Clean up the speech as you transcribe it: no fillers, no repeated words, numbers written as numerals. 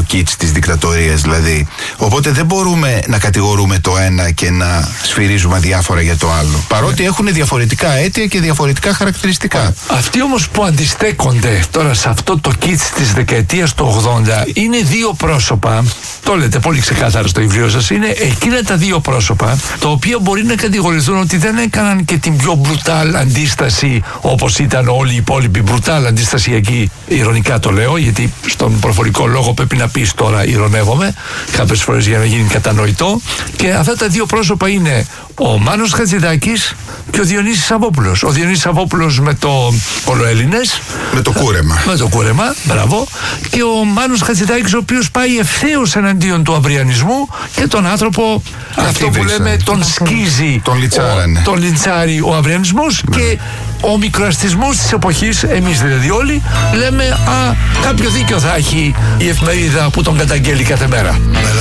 κίτς της δικτατορίας δηλαδή. Οπότε δεν μπορούμε να κατηγορούμε το ένα και να σφυρίζουμε αδιάφορα για το άλλο. Παρότι έχουν διαφορετικά αίτια και διαφορετικά χαρακτηριστικά. Αυτοί όμως που αντιστέκονται τώρα σε αυτό το κίτς της δεκαετίας του 80 είναι δύο πρόσωπα. Το λέτε πολύ ξεκάθαρα στο βιβλίο σας. Είναι εκείνα τα δύο πρόσωπα τα οποία μπορεί να κατηγορηθούν ότι δεν έκαναν και την πιο μπρουτάλ αντίσταση όπως ήταν όλοι οι υπόλοιποι μπρουτάλ αντιστασιακοί. Ειρωνικά το λέω, γιατί στον προφορικό λόγο πρέπει να πεις τώρα ειρωνεύομαι κάποιες φορές για να γίνει κατανοητό. Και αυτά τα δύο πρόσωπα είναι ο Μάνος Χατζηδάκης και ο Διονύσης Σαββόπουλος. Ο Διονύσης Σαββόπουλος με το Ολοέλληνες. Με το κούρεμα. Με το κούρεμα, μπράβο. Και ο Μάνος Χατζηδάκης, ο οποίος πάει ευθέως εναντίον του αμπριανισμού και τον άνθρωπο, αυτό που λέμε, τον σκίζει. Τον λιτσάρανε. Τον λιτσάρει ο αμπριανισμός και ο μικροαστισμός της εποχής, εμείς δηλαδή όλοι, λέμε κάποιο δίκιο θα έχει η εφημερίδα που τον καταγγέλει κάθε μέρα.